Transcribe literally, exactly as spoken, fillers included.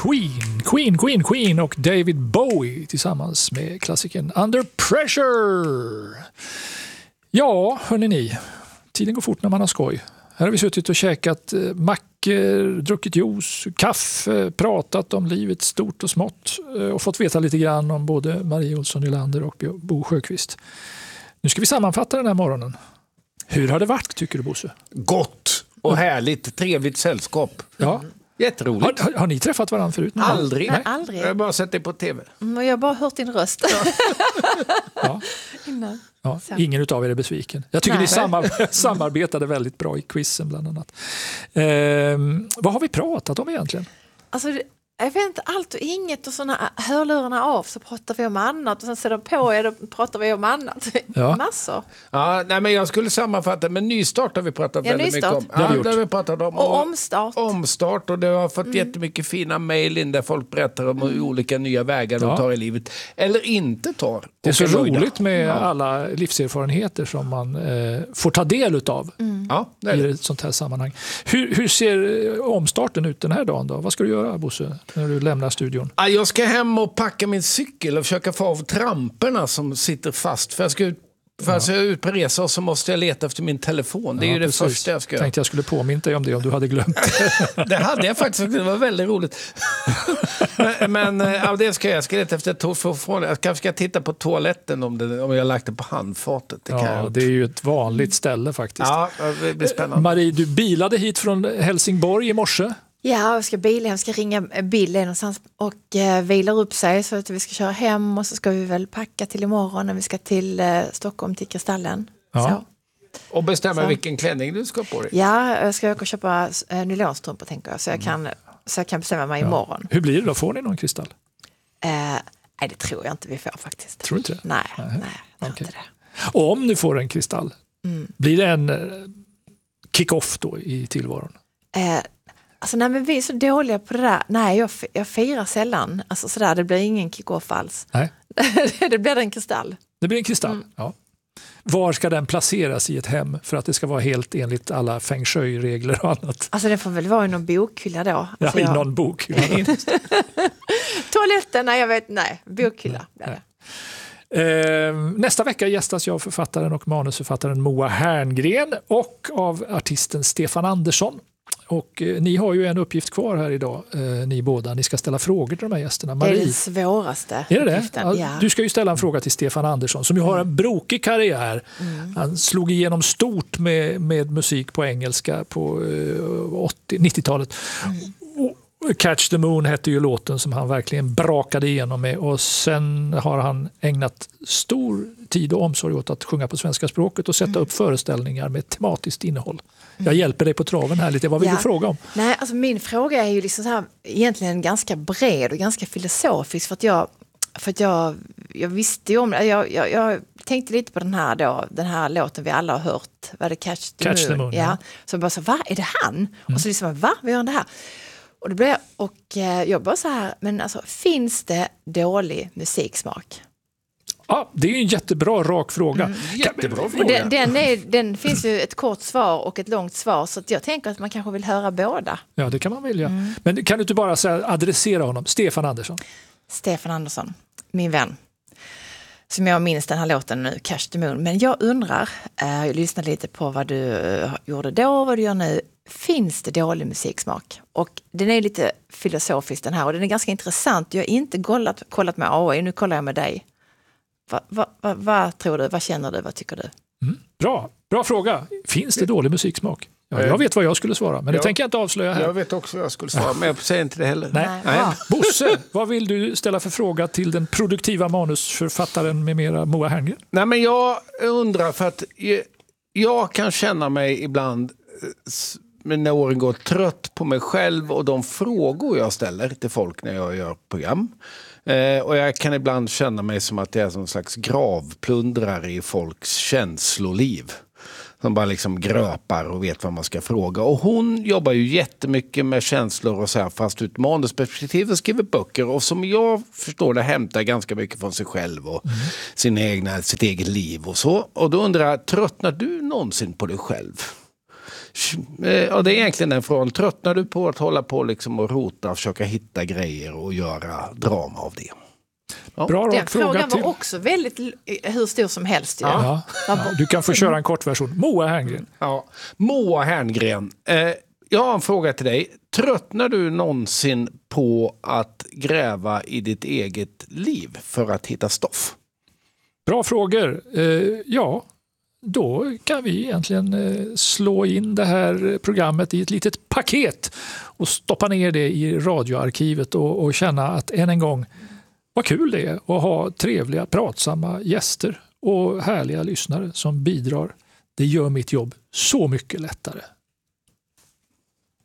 Queen, Queen, Queen, Queen och David Bowie tillsammans med klassikern Under Pressure. Ja, hörni ni, tiden går fort när man har skoj. Här har vi suttit och käkat mackor, druckit juice, kaffe, pratat om livet stort och smått och fått veta lite grann om både Marie Olsson Nylander och Bo Sjöqvist. Nu ska vi sammanfatta den här morgonen. Hur har det varit, tycker du, Bosse? Gott och härligt, trevligt sällskap. Ja. Jätteroligt. Har, har ni träffat varandra förut? Aldrig. Nej, aldrig. Jag har bara sett det på tv. Mm, jag har bara hört din röst. Ja. Innan. Ja, ingen utav er är besviken. Jag tycker Nej. ni samar- samarbetade väldigt bra i quizen bland annat. Ehm, vad har vi pratat om egentligen? Alltså, jag vet inte, allt och inget och såna hörlurarna av så pratar vi om annat och sen sätter på er och pratar vi om annat. Ja. Massor. Ja, nej, men jag skulle sammanfatta, men nystart har vi pratat Ja, väldigt nystart. mycket om. Det har vi Ja, gjort. det har vi pratat om. Och omstart. Omstart, och det har fått mm. jättemycket fina mejl in där folk berättar om mm. olika nya vägar de Ja. tar i livet. Eller inte tar. Det är så nöjda. roligt med Ja. alla livserfarenheter som man eh, får ta del utav Mm. Ja, det är i det. ett sånt här sammanhang. Hur, hur ser eh, omstarten ut den här dagen då? Vad ska du göra, Bosse, när du lämnar studion? Ja, jag ska hem och packa min cykel och försöka få av tramperna som sitter fast. För jag ska ut, för att jag är ut på resa och så måste jag leta efter min telefon. Det är Ja, ju det precis. första jag ska göra. Tänkte jag skulle påminna dig om det om du hade glömt. Det hade jag faktiskt, det var väldigt roligt. men men ja, det ska jag. Jag ska leta efter telefonen. Jag kanske ska titta på toaletten om, det, om jag har lagt det på handfatet. Det, kan Ja, jag. det är ju ett vanligt ställe faktiskt. Ja, det blir spännande. Marie, du bilade hit från Helsingborg i morse. Ja, jag ska bila, jag ska ringa Bill någonstans och eh, vilar upp sig så att vi ska köra hem och så ska vi väl packa till imorgon när vi ska till eh, Stockholm till Kristallen. Ja. Så. Och bestämma Så. vilken klänning du ska på dig. Ja, jag ska åka och köpa eh, nylonstrumpor tänker jag så jag kan, så jag kan bestämma mig imorgon. Hur blir det då? Får ni någon kristall? Eh, nej, det tror jag inte vi får faktiskt. Tror du inte det? Nej, nej, jag tror Okej. inte det. Och om du får en kristall, Mm. blir det en eh, kick-off då i tillvaron? Eh, alltså nej, men vi är så dåliga på det där. Nej, jag, jag firar sällan. Alltså sådär, det blir ingen kick-off alls. Nej. Det blir en kristall. Det blir en kristall, Mm. ja. Var ska den placeras i ett hem för att det ska vara helt enligt alla feng shui-regler och annat? Alltså det får väl vara i någon bokhylla då. Alltså, Ja, i jag... någon bok. Toaletten, nej jag vet, nej. Bokhylla blir det. Eh, nästa vecka gästas jag av författaren och manusförfattaren Moa Herngren och av artisten Stefan Andersson. Och eh, ni har ju en uppgift kvar här idag, eh, ni båda. Ni ska ställa frågor till de här gästerna. Det är Marie, den svåraste är det det? uppgiften. Ja, Ja. Du ska ju ställa en fråga till Stefan Andersson som ju har en brokig karriär. Mm. Han slog igenom stort med, med musik på engelska på eh, åttio, nittiotalet. Mm. Och Catch the Moon hette ju låten som han verkligen brakade igenom med, och sen har han ägnat stor tid och omsorg åt att sjunga på svenska språket och sätta Mm. upp föreställningar med tematiskt innehåll. Jag hjälper dig på traven här lite. Vad vill Ja. du fråga om? Nej, alltså min fråga är ju liksom så här, egentligen ganska bred och ganska filosofisk för att jag, för att jag, jag visste ju om jag, jag, jag tänkte lite på den här då, den här låten vi alla har hört, vad är det, Catch the Catch Moon? the Moon, ja. ja. Så jag bara så, va, är det han? Mm. Och så liksom, va, vad gör han det här? Och det blev jag, och eh, jag bara så här, men alltså finns det dålig musiksmak? Ja, det är ju en jättebra, rak fråga. Mm. Jättebra Och fråga. den, den, är, den finns ju ett kort svar och ett långt svar så att jag tänker att man kanske vill höra båda. Ja, det kan man välja. Mm. Men kan du inte bara säga, adressera honom? Stefan Andersson. Stefan Andersson, min vän. Som jag minns den här låten nu, Catch the Moon. Men jag undrar, eh, jag lyssnade lite på vad du eh, gjorde då och vad du gör nu. Finns det dålig musiksmak? Och den är lite filosofisk den här och den är ganska intressant. Jag har inte kollat, kollat med A I, nu kollar jag med dig. Vad va, va, va tror du? Vad känner du? Vad tycker du? Mm. Bra, bra fråga. Finns det dålig musiksmak? Ja, jag vet vad jag skulle svara, men det Ja. tänker jag inte avslöja här. Jag vet också vad jag skulle svara, men jag säger inte det heller. Nej. Nej. Nej. Ja. Bosse, vad vill du ställa för fråga till den produktiva manusförfattaren med mera Moa Herngren? Nej, men jag undrar för att jag, jag kan känna mig ibland eh, s- när åren går trött på mig själv och de frågor jag ställer till folk när jag gör program. Eh, och jag kan ibland känna mig som att jag är som en slags gravplundrare i folks känsloliv. Som bara liksom gröpar och vet vad man ska fråga. Och hon jobbar ju jättemycket med känslor och så här, fast ut manusperspektiv och skriver böcker. Och som jag förstår det hämtar ganska mycket från sig själv och mm. sin egna, sitt eget liv och så. Och då undrar jag, tröttnar du någonsin på dig själv? Ja, det är egentligen den frågan. Tröttnar du på att hålla på liksom och rota och försöka hitta grejer och göra drama av det? Ja. Bra Den rak fråga frågan var till. också väldigt hur stor som helst. Ju. Ja. Ja. Du kan få köra en kortversion. Moa Herngren. Ja. Moa Herngren. Eh, jag har en fråga till dig. Tröttnar du någonsin på att gräva i ditt eget liv för att hitta stoff? Bra frågor. Eh, ja, då kan vi egentligen eh, slå in det här programmet i ett litet paket och stoppa ner det i radioarkivet och, och känna att än en gång vad kul det är att ha trevliga, pratsamma gäster och härliga lyssnare som bidrar. Det gör mitt jobb så mycket lättare.